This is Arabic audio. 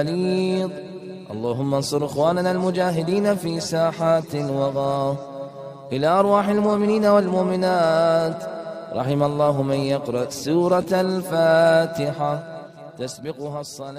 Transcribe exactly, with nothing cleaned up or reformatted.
بليغ. اللهم انصر إخواننا المجاهدين في ساحات الوغى. إلى أرواح المؤمنين والمؤمنات. رحم الله من يقرأ سورة الفاتحة تسبقها الصلاة.